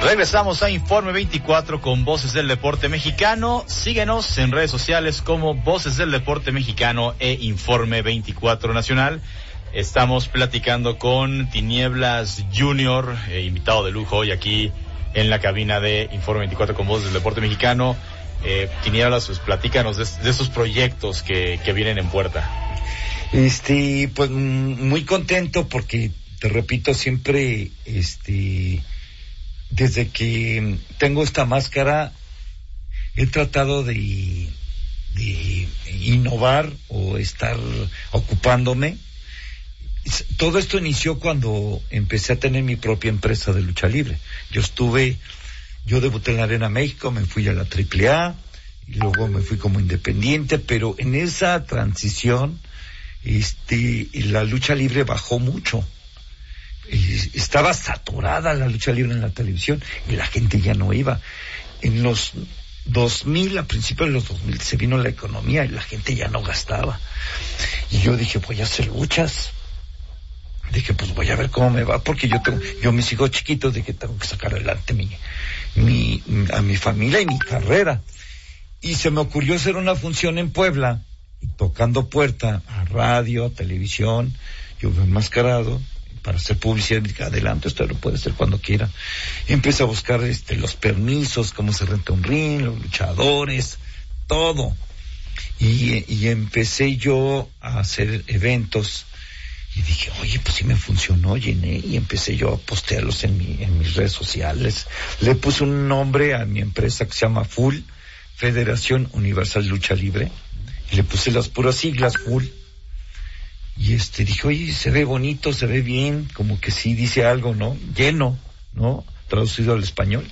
Regresamos a Informe 24 con Voces del Deporte Mexicano. Síguenos en redes sociales como Voces del Deporte Mexicano e Informe 24 Nacional. Estamos platicando con Tinieblas Junior, invitado de lujo hoy aquí en la cabina de Informe 24 con Voces del Deporte Mexicano. Tinieblas, pues platícanos de esos proyectos que vienen en puerta. Pues muy contento porque, te repito, siempre, desde que tengo esta máscara, he tratado de innovar o estar ocupándome. Todo esto inició cuando empecé a tener mi propia empresa de lucha libre. Yo debuté en la Arena México, me fui a la AAA, y luego me fui como independiente, pero en esa transición, la lucha libre bajó mucho. Estaba saturada la lucha libre en la televisión y la gente ya no iba. En los 2000, a principios de los 2000, se vino la economía y la gente ya no gastaba. Y yo dije, voy a hacer luchas. Dije, pues voy a ver cómo me va, porque yo mis hijos chiquitos, dije, tengo que sacar adelante a mi familia y mi carrera. Y se me ocurrió hacer una función en Puebla, y tocando puerta a radio, a televisión, yo me enmascarado para hacer publicidad. Dije, adelante, esto lo puede hacer cuando quiera. Y empecé a buscar los permisos, cómo se renta un ring, los luchadores, todo. Y empecé yo a hacer eventos. Y dije, oye, pues sí me funcionó, llené, y empecé yo a postearlos en mis redes sociales. Le puse un nombre a mi empresa que se llama FUL, Federación Universal Lucha Libre, y le puse las puras siglas, FUL. Y dije, oye, se ve bonito, se ve bien, como que sí dice algo, ¿no? Lleno, ¿no? Traducido al español.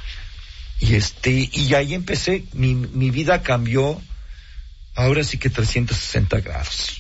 Y ahí empecé, mi vida cambió, ahora sí que 360 grados.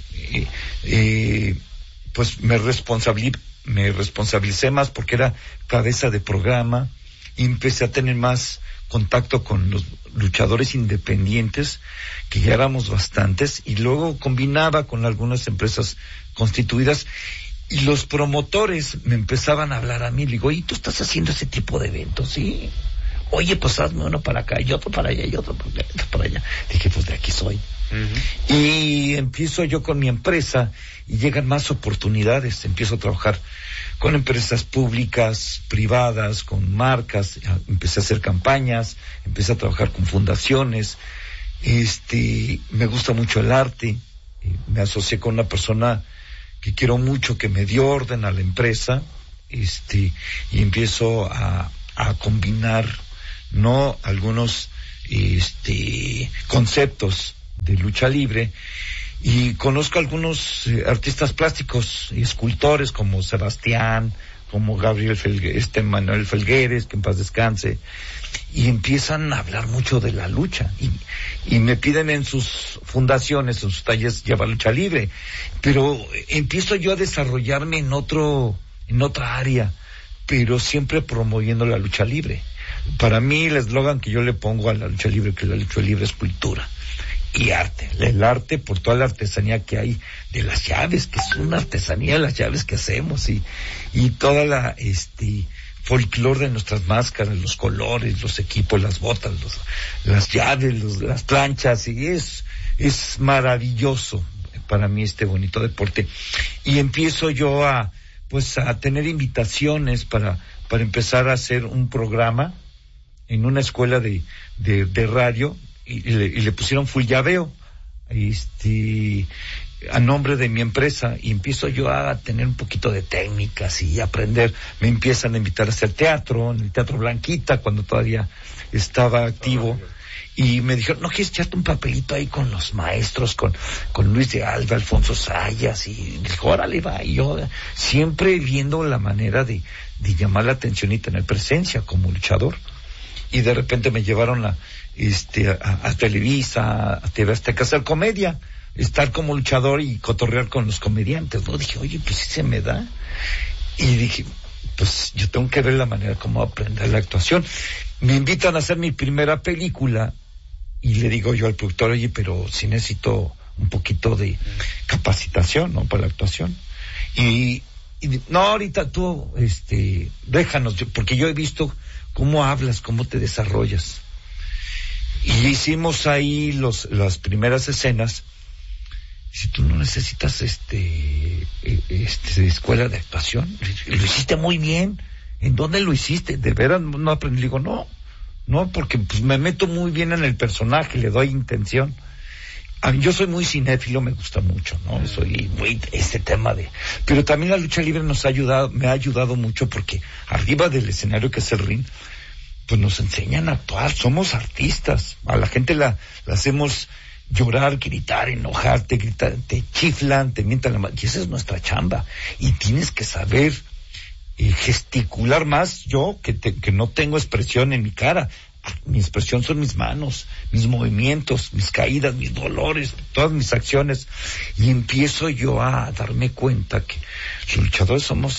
Pues me responsabilicé más porque era cabeza de programa, y empecé a tener más contacto con los luchadores independientes, que ya éramos bastantes, y luego combinaba con algunas empresas constituidas, y los promotores me empezaban a hablar a mí. Le digo, oye, ¿tú estás haciendo ese tipo de eventos? Sí. Oye, pues hazme uno para acá, y otro para allá, y otro para allá. Dije, pues de aquí soy. Uh-huh. Y empiezo yo con mi empresa, y llegan más oportunidades. Empiezo a trabajar con empresas públicas, privadas, con marcas. Empecé a hacer campañas, empecé a trabajar con fundaciones. Me gusta mucho el arte. Me asocié con una persona que quiero mucho, que me dio orden a la empresa. Y empiezo a combinar, ¿no?, algunos conceptos de lucha libre, y conozco algunos artistas plásticos y escultores como Sebastián, como Manuel Felgueres, que en paz descanse, y empiezan a hablar mucho de la lucha, y me piden en sus fundaciones, en sus talleres, llevar lucha libre, pero empiezo yo a desarrollarme en otra área, pero siempre promoviendo la lucha libre. Para mí, el eslogan que yo le pongo a la lucha libre, que la lucha libre es cultura y arte. El arte, por toda la artesanía que hay de las llaves, que es una artesanía, las llaves que hacemos, y toda la folclore de nuestras máscaras, los colores, los equipos, las botas, las llaves, las planchas, y es maravilloso para mí este bonito deporte. Y empiezo yo a tener invitaciones para empezar a hacer un programa en una escuela de radio, y le pusieron Full Llaveo, a nombre de mi empresa, y empiezo yo a tener un poquito de técnicas y aprender. Me empiezan a invitar a hacer teatro, en el Teatro Blanquita, cuando todavía estaba activo. Y me dijeron, ¿no quieres echarte un papelito ahí con los maestros, con Luis de Alba, Alfonso Sayas? Y dijo, órale, va. Y yo siempre viendo la manera de llamar la atención y tener presencia como luchador. Y de repente me llevaron a Televisa, a TV Azteca, a hacer comedia, estar como luchador y cotorrear con los comediantes, ¿no? Dije, oye, pues sí se me da. Y dije, pues yo tengo que ver la manera como aprender la actuación. Me invitan a hacer mi primera película, y le digo yo al productor, oye, pero sí necesito un poquito de capacitación, ¿no?, para la actuación. Y No, ahorita tú, déjanos, porque yo he visto cómo hablas, cómo te desarrollas. Y hicimos ahí las primeras escenas. Si tú no necesitas escuela de actuación, lo hiciste muy bien. ¿En dónde lo hiciste? ¿De veras no aprendí? Digo, no, porque pues me meto muy bien en el personaje, le doy intención. Yo soy muy cinéfilo, me gusta mucho, ¿no? Soy muy tema pero también la lucha libre me ha ayudado mucho porque arriba del escenario que es el ring, pues nos enseñan a actuar, somos artistas, a la gente la hacemos llorar, gritar, enojarte, te chiflan, te mientan la madre, y esa es nuestra chamba, y tienes que saber gesticular más. Yo que no tengo expresión en mi cara, mi expresión son mis manos, mis movimientos, mis caídas, mis dolores, todas mis acciones, y empiezo yo a darme cuenta que los luchadores somos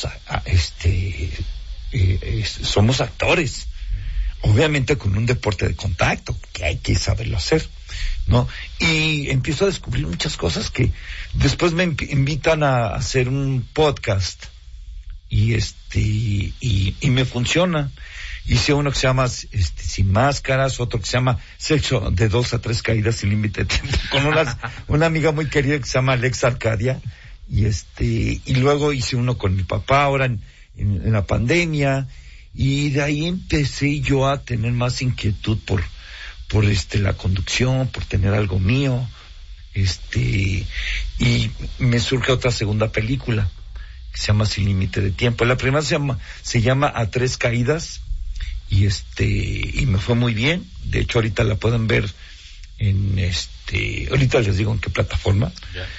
somos actores, obviamente con un deporte de contacto que hay que saberlo hacer, ¿no? Y empiezo a descubrir muchas cosas que después me invitan a hacer un podcast y me funciona. Hice uno que se llama Sin Máscaras, otro que se llama Sexo de 2 a 3 caídas sin límite de tiempo, con una amiga muy querida que se llama Alexa Arcadia, y luego hice uno con mi papá ahora en la pandemia, y de ahí empecé yo a tener más inquietud por la conducción, por tener algo mío, y me surge otra segunda película que se llama Sin Límite de Tiempo. La primera se llama A 3 caídas, y me fue muy bien. De hecho ahorita la pueden ver ahorita les digo en qué plataforma.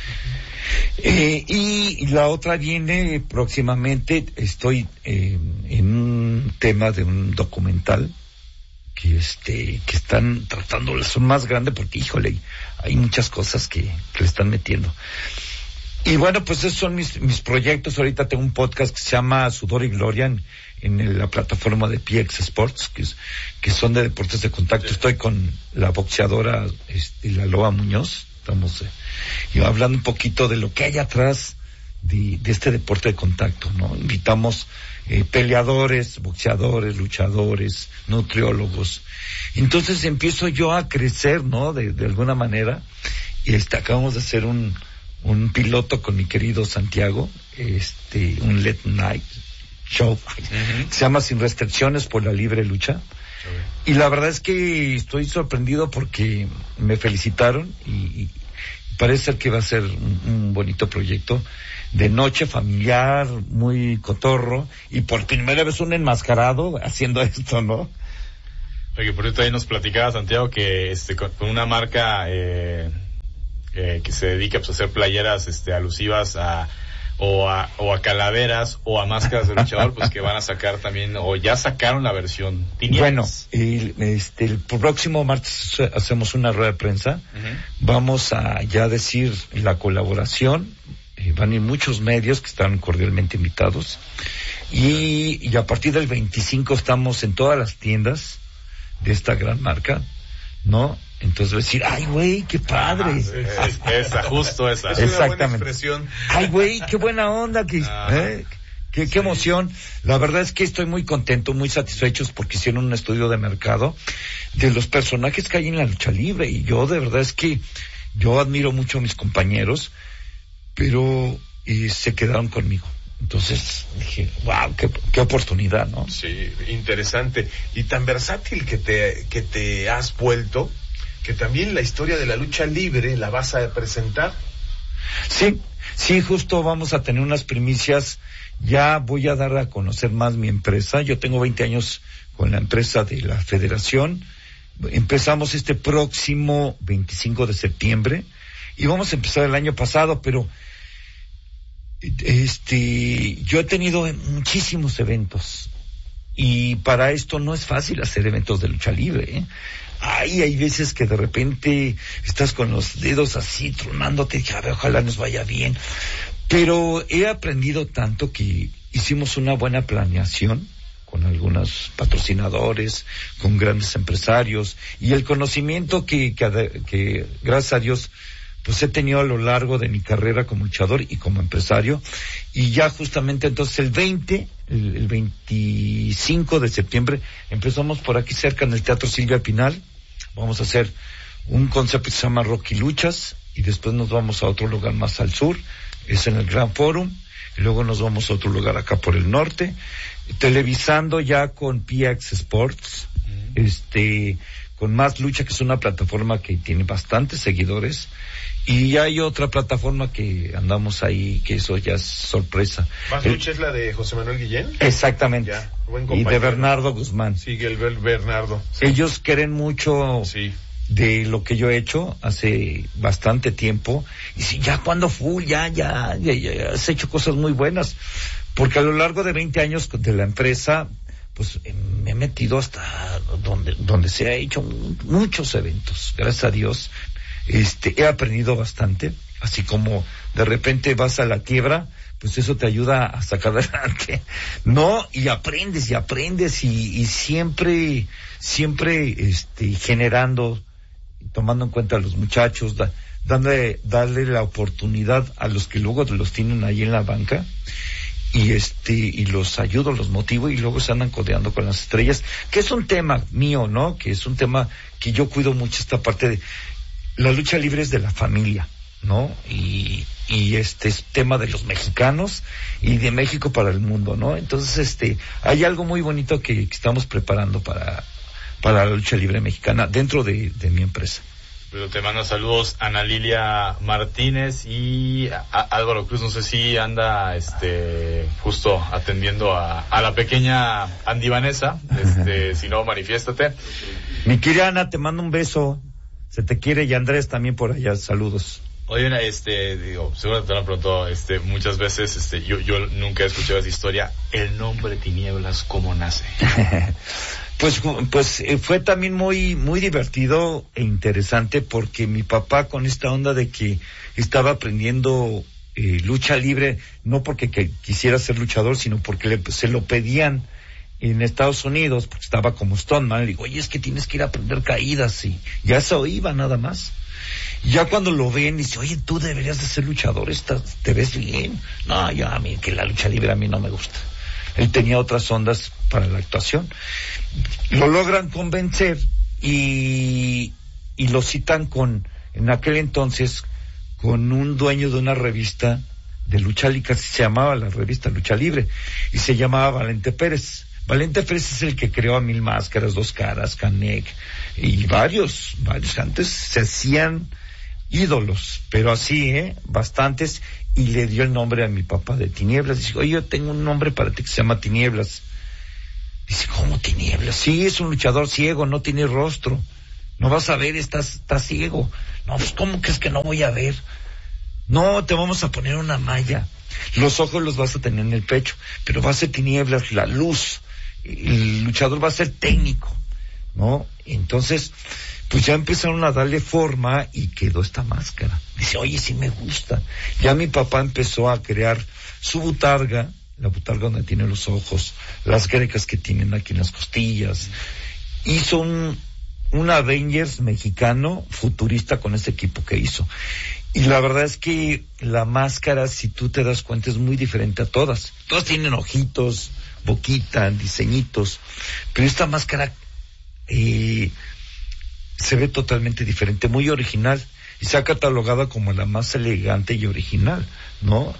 Y la otra viene próximamente. Estoy en un tema de un documental que están tratando, son más grande porque híjole, hay muchas cosas que le están metiendo. Y bueno, pues esos son mis proyectos. Ahorita tengo un podcast que se llama Sudor y Gloria en la plataforma de PX Sports, que son de deportes de contacto. Estoy con la boxeadora la Loa Muñoz. Estamos hablando un poquito de lo que hay atrás de este deporte de contacto, ¿no? Invitamos peleadores, boxeadores, luchadores, nutriólogos. Entonces empiezo yo a crecer, ¿no? De alguna manera. Y acabamos de hacer un piloto con mi querido Santiago, un late night show, se llama Sin Restricciones por la Libre Lucha. Y la verdad es que estoy sorprendido porque me felicitaron y parece ser que va a ser un bonito proyecto de noche, familiar, muy cotorro, y por primera vez un enmascarado haciendo esto, ¿no? Oye, por cierto, ahí nos platicaba Santiago que con una marca que se dedica pues, a hacer playeras alusivas a calaveras o a máscaras de luchador, pues que van a sacar también, o ya sacaron la versión tinieblas. Bueno, el próximo martes hacemos una rueda de prensa. Vamos a ya decir la colaboración. Van a ir muchos medios que están cordialmente invitados. Y a partir del 25 estamos en todas las tiendas de esta gran marca, ¿no? Entonces voy a decir, ay, güey, qué padre. Justo esa. Es una buena expresión. Ay, güey, qué buena onda, qué emoción. La verdad es que estoy muy contento, muy satisfechos porque hicieron un estudio de mercado de los personajes que hay en la lucha libre. Y yo, de verdad es que yo admiro mucho a mis compañeros, pero se quedaron conmigo. Entonces dije, wow, qué oportunidad, ¿no? Sí, interesante. Y tan versátil que te has vuelto, que también la historia de la lucha libre la vas a presentar. Sí, justo vamos a tener unas primicias. Ya voy a dar a conocer más mi empresa. Yo tengo 20 años con la empresa de la Federación. Empezamos este próximo 25 de septiembre y vamos a empezar el año pasado, pero yo he tenido muchísimos eventos y para esto no es fácil hacer eventos de lucha libre, ¿eh? Hay veces que de repente estás con los dedos así tronándote, ojalá nos vaya bien, pero he aprendido tanto que hicimos una buena planeación con algunos patrocinadores, con grandes empresarios, y el conocimiento que gracias a Dios pues he tenido a lo largo de mi carrera como luchador y como empresario. Y ya justamente entonces el 25 de septiembre empezamos por aquí cerca en el Teatro Silvia Pinal. Vamos a hacer un concepto que se llama Rocky Luchas, y después nos vamos a otro lugar más al sur, es en el Gran Forum, y luego nos vamos a otro lugar acá por el norte, televisando ya con PX Sports, con Más Lucha, que es una plataforma que tiene bastantes seguidores, y hay otra plataforma que andamos ahí, que eso ya es sorpresa. ¿Más Lucha es la de José Manuel Guillén? Exactamente. Ya, buen y compañero. de Bernardo Guzmán. Sí, el Bernardo. Sí. Ellos quieren mucho Sí. de lo que yo he hecho hace bastante tiempo, y si ya cuando full, ya has hecho cosas muy buenas, porque a lo largo de 20 años de la empresa, pues me he metido hasta donde se ha hecho muchos eventos, gracias a Dios. He aprendido bastante, así como de repente vas a la quiebra, pues eso te ayuda a sacar adelante, ¿no? Y aprendes y siempre generando, tomando en cuenta a los muchachos, darle la oportunidad a los que luego los tienen ahí en la banca, y los ayudo, los motivo, y luego se andan codeando con las estrellas, que es un tema mío, ¿no? Que es un tema que yo cuido mucho, esta parte de la lucha libre es de la familia, ¿no? Y este es tema de los mexicanos y de México para el mundo, ¿no? Entonces, hay algo muy bonito que estamos preparando para la lucha libre mexicana dentro de mi empresa. Pero te mando saludos Ana Lilia Martínez y Álvaro Cruz, no sé si anda justo atendiendo a la pequeña Andy Vanessa, si no, manifiéstate. Mi querida Ana, te mando un beso, se te quiere, y Andrés también por allá, saludos. Oye, seguro te lo han preguntado muchas veces, yo nunca he escuchado esa historia, el nombre Tinieblas, ¿cómo nace? Pues fue también muy divertido e interesante, porque mi papá, con esta onda de que estaba aprendiendo lucha libre, no porque quisiera ser luchador, sino porque se lo pedían en Estados Unidos, porque estaba como Stoneman, le digo, oye, es que tienes que ir a aprender caídas, y ya se oía nada más. Y ya cuando lo ven, dice, oye, tú deberías de ser luchador, te ves bien. No, yo a mí, que la lucha libre a mí no me gusta. Él tenía otras ondas para la actuación. Lo logran convencer y lo citan en aquel entonces, con un dueño de una revista de lucha libre, casi se llamaba la revista Lucha Libre, y se llamaba Valente Pérez. Valente Pérez es el que creó a Mil Máscaras, Dos Caras, Canek, y varios. Antes se hacían ídolos, pero así, bastantes, y le dio el nombre a mi papá de Tinieblas. Dice, oye, yo tengo un nombre para ti que se llama Tinieblas. Dice, ¿cómo Tinieblas? Sí, es un luchador ciego, no tiene rostro. No vas a ver, estás ciego. No, pues, ¿cómo que es que no voy a ver? No, te vamos a poner una malla. Los ojos los vas a tener en el pecho, pero va a ser Tinieblas, la luz. El luchador va a ser técnico, ¿no? Entonces, pues ya empezaron a darle forma y quedó esta máscara. Dice, oye, sí me gusta. Ya mi papá empezó a crear su botarga, la botarga donde tiene los ojos, las grecas que tienen aquí en las costillas. Hizo un Avengers mexicano futurista con ese equipo que hizo. Y la verdad es que la máscara, si tú te das cuenta, es muy diferente a todas. Todas tienen ojitos, boquita, diseñitos, pero esta máscara se ve totalmente diferente, muy original, y se ha catalogado como la más elegante y original, ¿no?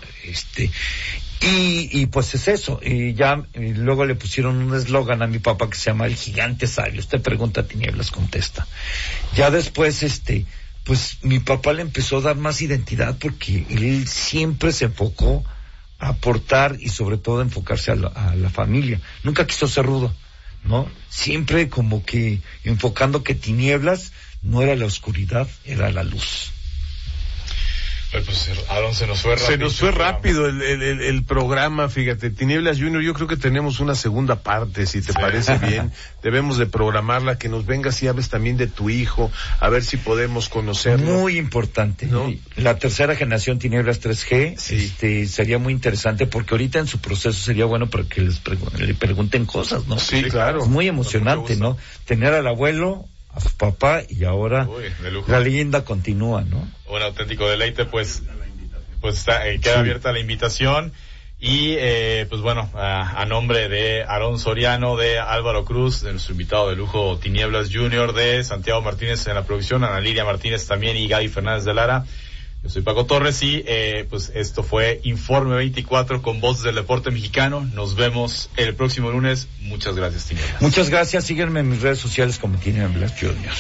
Y pues es eso. Luego le pusieron un eslogan a mi papá que se llama El Gigante Sabio. Usted pregunta, Tinieblas contesta. Ya después, pues mi papá le empezó a dar más identidad, porque él siempre se enfocó a aportar y sobre todo a enfocarse a la familia. Nunca quiso ser rudo, ¿no? Siempre como que enfocando que Tinieblas no era la oscuridad, era la luz. Pues, Aaron, se nos fue rápido el programa, fíjate. Tinieblas Junior, yo creo que tenemos una segunda parte, si te parece bien. Debemos de programarla, que nos vengas y hables también de tu hijo, a ver si podemos conocerlo. Muy importante, ¿no? La tercera generación Tinieblas 3G, sí. Sería muy interesante, porque ahorita en su proceso sería bueno para que le pregunten cosas, ¿no? Sí, claro. Es muy emocionante, ¿no? Tener al abuelo, a su papá, y ahora la leyenda continúa, ¿no? un auténtico deleite, pues queda abierta la invitación. Y pues bueno, a nombre de Aarón Soriano, de Álvaro Cruz, de nuestro invitado de lujo Tinieblas Junior, de Santiago Martínez en la producción, Ana Lidia Martínez también y Gaby Fernández de Lara, yo soy Paco Torres y pues esto fue Informe 24 con Voces del Deporte Mexicano. Nos vemos el próximo lunes. Muchas gracias, Tinieblas. Muchas gracias, síguenme en mis redes sociales como Tinieblas Junior.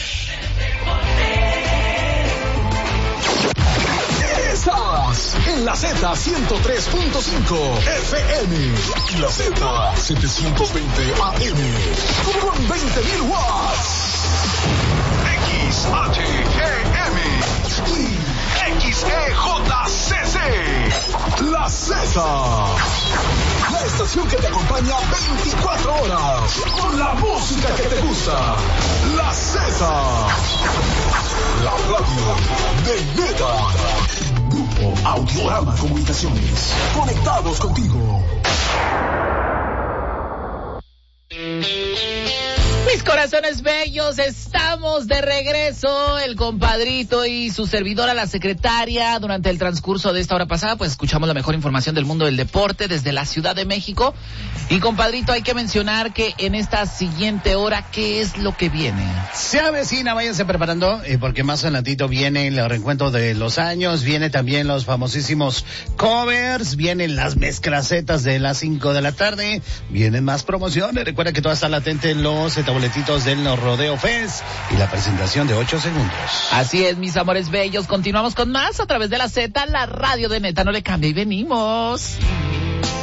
Estás en la Z 103.5 FM y la Z 720 AM con 20.000 watts. XHEM y XEJCC. La Z. La estación que te acompaña 24 horas con la música que te gusta. La Z. La radio de Neta. Grupo Audiorama Comunicaciones. Conectados contigo. Mis corazones bellos, estamos de regreso. El compadrito y su servidora, la secretaria. Durante el transcurso de esta hora pasada, pues escuchamos la mejor información del mundo del deporte desde la Ciudad de México. Y compadrito, hay que mencionar que en esta siguiente hora, ¿qué es lo que viene? Se avecina, váyanse preparando, porque más adelantito viene el reencuentro de los años, viene también los famosísimos covers, vienen las mezclacetas de las 5 de la tarde, vienen más promociones. Recuerda que todavía están latentes los tabletitos del Rodeo Fest y la presentación de 8 segundos. Así es, mis amores bellos, continuamos con más a través de la Z, la radio de Neta. No le cambie y venimos.